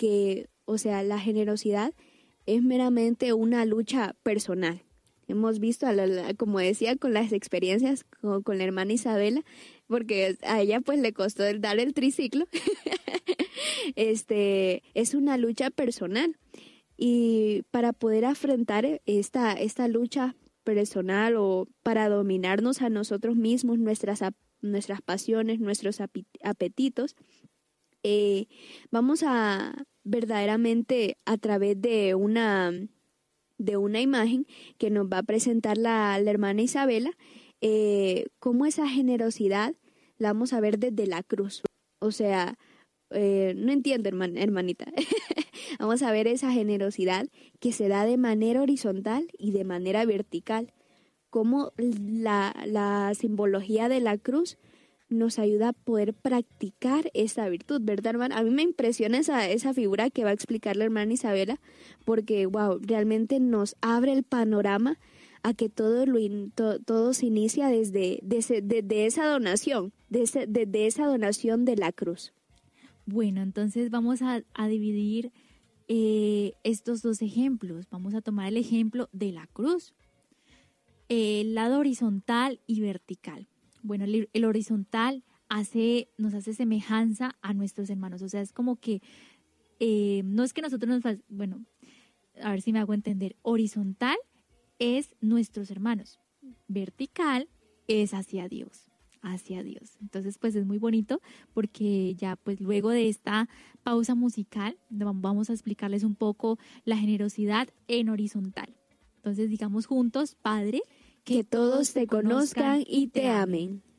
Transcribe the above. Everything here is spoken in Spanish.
que, o sea, la generosidad es meramente una lucha personal. Hemos visto, como decía, con las experiencias con la hermana Isabela, porque a ella pues le costó dar el triciclo. Es una lucha personal. Y para poder afrontar esta lucha personal o para dominarnos a nosotros mismos, nuestras pasiones, nuestros apetitos, vamos a verdaderamente a través de una imagen que nos va a presentar la hermana Isabela, cómo esa generosidad la vamos a ver desde la cruz. O sea, no entiendo, hermanita. Vamos a ver esa generosidad que se da de manera horizontal y de manera vertical. Cómo la simbología de la cruz nos ayuda a poder practicar esa virtud, ¿verdad, hermana? A mí me impresiona esa figura que va a explicar la hermana Isabela, porque, wow, realmente nos abre el panorama a que todo se inicia desde esa donación, desde esa donación de la cruz. Bueno, entonces vamos a dividir estos dos ejemplos. Vamos a tomar el ejemplo de la cruz, el lado horizontal y vertical. Bueno, el horizontal nos hace semejanza a nuestros hermanos. O sea, es como que no es que nosotros bueno, a ver si me hago entender. Horizontal es nuestros hermanos. Vertical es hacia Dios. Hacia Dios. Entonces, pues es muy bonito porque ya pues luego de esta pausa musical vamos a explicarles un poco la generosidad en horizontal. Entonces, digamos juntos, Padre, que todos te conozcan y te amen.